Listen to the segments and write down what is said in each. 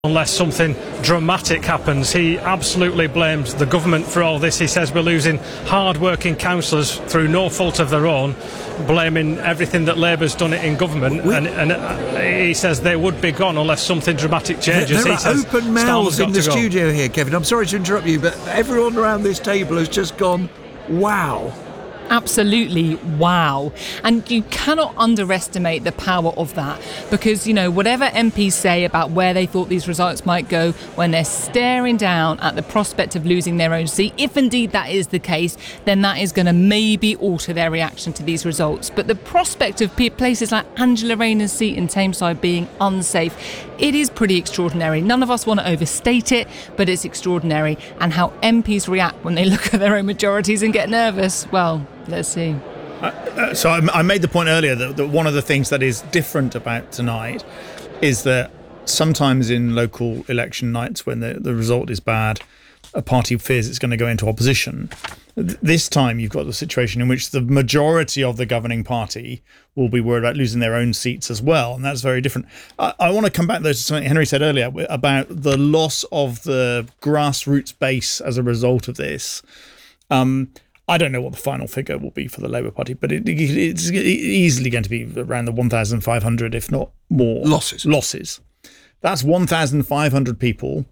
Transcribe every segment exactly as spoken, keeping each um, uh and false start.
Unless something dramatic happens. He absolutely blames the government for all this. He says we're losing hard-working councillors through no fault of their own, blaming everything that Labour's done it in government, we, and, and he says they would be gone unless something dramatic changes. There, there he are open mouths in the studio go. here, Kevin. I'm sorry to interrupt you, but everyone around this table has just gone, wow. Absolutely, wow. And you cannot underestimate the power of that, because, you know, whatever M Ps say about where they thought these results might go, when they're staring down at the prospect of losing their own seat, if indeed that is the case, then that is going to maybe alter their reaction to these results. But the prospect of places like Angela Rayner's seat in Tameside being unsafe, it is pretty extraordinary. None of us want to overstate it, but it's extraordinary. And how M Ps react when they look at their own majorities and get nervous, well, let's see. Uh, so I, I made the point earlier that, that one of the things that is different about tonight is that sometimes in local election nights when the, the result is bad, a party fears it's going to go into opposition. This time you've got the situation in which the majority of the governing party will be worried about losing their own seats as well, and that's very different. I, I want to come back though to something Henry said earlier about the loss of the grassroots base as a result of this. Um, I don't know what the final figure will be for the Labour Party, but it, it's easily going to be around the one thousand five hundred, if not more. Losses. Losses. That's one thousand five hundred people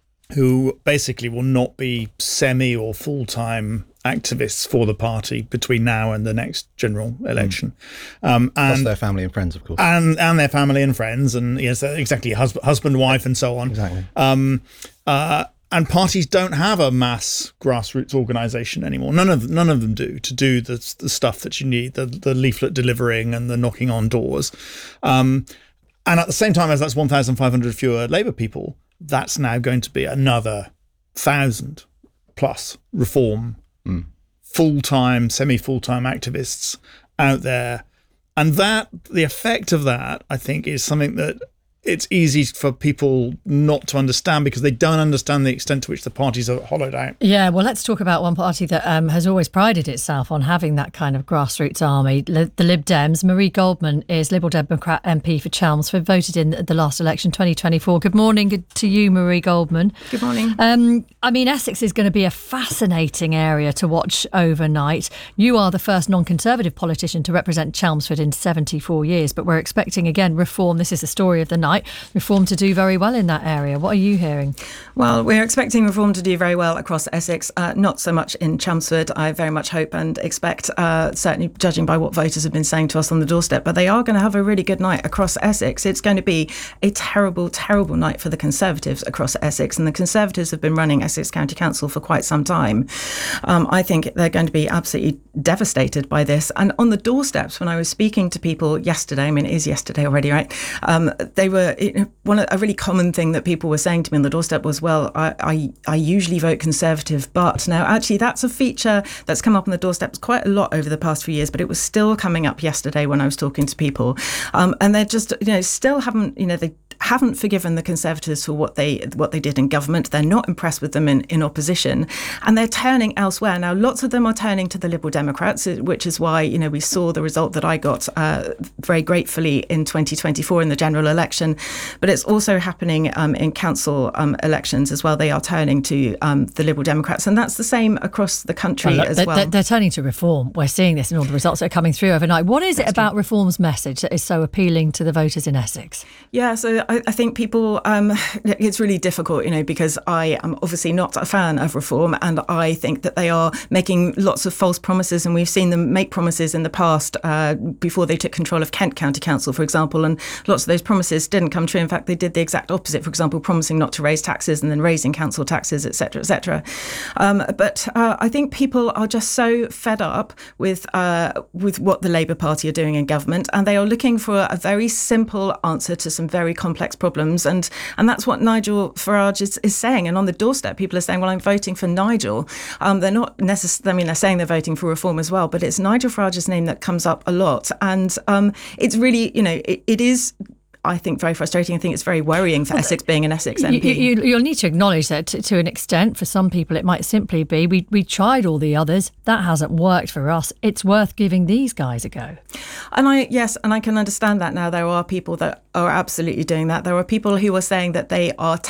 who basically will not be semi or full-time activists for the party between now and the next general election. Mm. Um, and Plus their family and friends, of course. And and their family and friends, and yes, exactly, husband, husband wife, and so on. Exactly. Um, uh, and parties don't have a mass grassroots organisation anymore. None of none of them do to do the the stuff that you need, the the leaflet delivering and the knocking on doors. Um, and at the same time as that's one thousand five hundred fewer Labour people, that's now going to be another thousand plus reform, mm. full-time, semi-full-time activists out there. And that, the effect of that, I think, is something that it's easy for people not to understand because they don't understand the extent to which the parties are hollowed out. Yeah, well, let's talk about one party that um, has always prided itself on having that kind of grassroots army, the Lib Dems. Marie Goldman is Liberal Democrat M P for Chelmsford, voted in the last election, twenty twenty-four. Good morning good to you, Marie Goldman. Good morning. Um, I mean, Essex is going to be a fascinating area to watch overnight. You are the first non-Conservative politician to represent Chelmsford in seventy-four years, but we're expecting, again, reform. This is the story of the night. Reform to do very well in that area. What are you hearing? Well, we're expecting Reform to do very well across Essex, uh, not so much in Chelmsford. I very much hope and expect, uh, certainly judging by what voters have been saying to us on the doorstep, but they are going to have a really good night across Essex. It's going to be a terrible, terrible night for the Conservatives across Essex, and the Conservatives have been running Essex County Council for quite some time. Um, I think they're going to be absolutely devastated by this. And on the doorsteps, when I was speaking to people yesterday, I mean, it is yesterday already, right? Um, they were one a really common thing that people were saying to me on the doorstep was, well, I, I, I usually vote Conservative, but now actually that's a feature that's come up on the doorsteps quite a lot over the past few years, but it was still coming up yesterday when I was talking to people. Um, and they're just, you know, still haven't, you know, they haven't forgiven the Conservatives for what they what they did in government. They're not impressed with them in, in opposition, and they're turning elsewhere. Now, lots of them are turning to the Liberal Democrats, which is why, you know, we saw the result that I got uh, very gratefully in twenty twenty-four in the general election. But it's also happening um, in council um, elections as well. They are turning to um, the Liberal Democrats, and that's the same across the country well, as they're, well. They're turning to reform. We're seeing this in all the results that are coming through overnight. What is that's it about true. Reform's message that is so appealing to the voters in Essex? Yeah, so I, I think people, um, it's really difficult, you know, because I am obviously not a fan of reform, and I think that they are making lots of false promises, and we've seen them make promises in the past uh, before they took control of Kent County Council, for example, and lots of those promises didn't come true. In fact, they did the exact opposite, for example, promising not to raise taxes and then raising council taxes, et cetera, et cetera. Um, but uh, I think people are just so fed up with uh, with what the Labour Party are doing in government, and they are looking for a very simple answer to some very complex problems. And and that's what Nigel Farage is, is saying. And on the doorstep, people are saying, well, I'm voting for Nigel. Um, they're not necessarily, I mean, they're saying they're voting for reform as well, but it's Nigel Farage's name that comes up a lot. And um, it's really, you know, it, it is I think, very frustrating. I think it's very worrying for well, Essex being an Essex M P. You, you, you'll need to acknowledge that to, to an extent. For some people, it might simply be, we, we tried all the others. That hasn't worked for us. It's worth giving these guys a go. And I, yes, and I can understand that now. There are people that are absolutely doing that. There are people who are saying that they are